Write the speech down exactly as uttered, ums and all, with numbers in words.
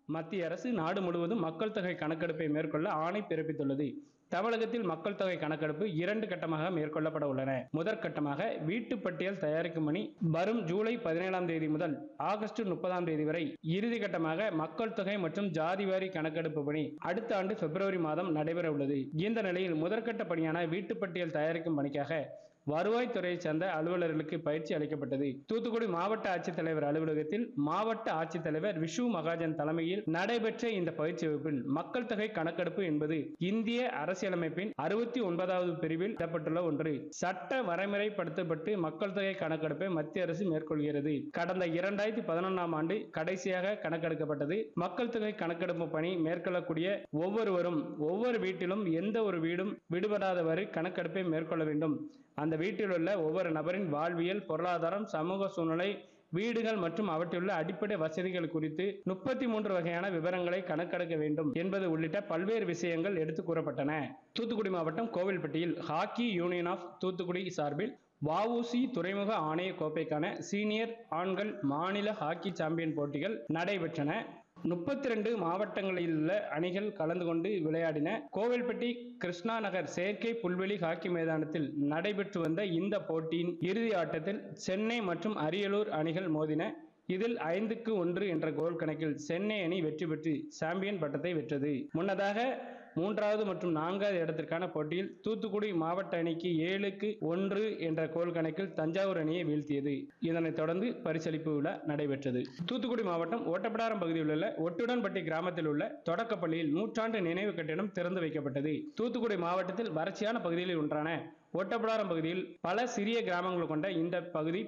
மத்திய அரசு நாடு முழுவதும் மக்கள் தொகை கணக்கெடுப்பை மேற்கொள்ள ஆணை பிறப்பித்துள்ளது. தமிழகத்தில் மக்கள் தொகை கணக்கெடுப்பு இரண்டு கட்டமாக மேற்கொள்ளப்பட உள்ளன. முதற்கட்டமாக வீட்டு பட்டியல் தயாரிக்கும் பணி வரும் ஜூலை பதினேழாம் தேதி முதல் ஆகஸ்ட் முப்பதாம் தேதி வரை, இறுதி கட்டமாக மக்கள் தொகை மற்றும் ஜாதிவாரி கணக்கெடுப்பு பணி அடுத்த ஆண்டு பிப்ரவரி மாதம் நடைபெற உள்ளது. இந்த நிலையில் முதற்கட்ட பணியான வீட்டு பட்டியல் தயாரிக்கும் பணிக்காக வருவாய்த்துறையை சேர்ந்த அலுவலர்களுக்கு பயிற்சி அளிக்கப்பட்டது. தூத்துக்குடி மாவட்ட ஆட்சித்தலைவர் அலுவலகத்தில் மாவட்ட ஆட்சித்தலைவர் விஷு மகாஜன் தலைமையில் நடைபெற்ற இந்த பயிற்சி வகுப்பில் மக்கள் தொகை கணக்கெடுப்பு என்பது இந்திய அரசியலமைப்பின் அறுபத்தி ஒன்பதாவது பிரிவில் இடப்பட்டுள்ள ஒன்று. சட்ட வரைமுறைப்படுத்தப்பட்டு மக்கள் தொகை கணக்கெடுப்பை மத்திய அரசு மேற்கொள்கிறது. கடந்த இரண்டாயிரத்தி பதினொன்றாம் ஆண்டு கடைசியாக கணக்கெடுக்கப்பட்டது. மக்கள் தொகை கணக்கெடுப்பு பணி மேற்கொள்ளக்கூடிய ஒவ்வொருவரும் ஒவ்வொரு வீட்டிலும் எந்த ஒரு வீடும் விடுபடாதவாறு கணக்கெடுப்பை மேற்கொள்ள வேண்டும். அந்த வீட்டில் உள்ள ஒவ்வொரு நபரின் வாழ்வியல், பொருளாதாரம், சமூக சூழ்நிலை, வீடுகள் மற்றும் அவற்றிலுள்ள அடிப்படை வசதிகள் குறித்து முப்பத்தி மூன்று வகையான விவரங்களை கணக்கெடுக்க வேண்டும் என்பது உள்ளிட்ட பல்வேறு விஷயங்கள் எடுத்துக் கூறப்பட்டன. தூத்துக்குடி மாவட்டம் கோவில்பட்டியில் ஹாக்கி யூனியன் ஆப் தூத்துக்குடி சார்பில் வ உ சி துறைமுக ஆணைய கோப்பைக்கான சீனியர் ஆண்கள் மாநில ஹாக்கி சாம்பியன் போட்டிகள் நடைபெற்றன. முப்பத்தி இரண்டு மாவட்டங்களில் உள்ள அணிகள் கலந்து கொண்டு விளையாடின. கோவில்பட்டி கிருஷ்ணா நகர் செயற்கை புல்வெளி ஹாக்கி மைதானத்தில் நடைபெற்று வந்த இந்த போட்டியின் இறுதி ஆட்டத்தில் சென்னை மற்றும் அரியலூர் அணிகள் மோதின. இதில் ஐந்துக்கு ஒன்று என்ற கோல் கணக்கில் சென்னை அணி வெற்றி பெற்று சாம்பியன் பட்டத்தை வென்றது. முன்னதாக மூன்றாவது மற்றும் நான்காவது இடத்திற்கான போட்டியில் தூத்துக்குடி மாவட்ட அணிக்கு ஏழுக்கு ஒன்று என்ற கோல் கணக்கில் தஞ்சாவூர் அணியை வீழ்த்தியது. இதனைத் தொடர்ந்து பரிசளிப்பு விழா நடைபெற்றது. தூத்துக்குடி மாவட்டம் ஓட்டப்பிடாரம் பகுதியில் உள்ள ஒட்டுடன்பட்டி கிராமத்தில் உள்ள தொடக்கப்பள்ளியில் நூற்றாண்டு நினைவு கட்டிடம் திறந்து வைக்கப்பட்டது. தூத்துக்குடி மாவட்டத்தில் வறட்சியான பகுதிகளில் ஒன்றான ஓட்டப்பிடாரம் பகுதியில் பல சிறிய கிராமங்கள் கொண்ட இந்த பகுதி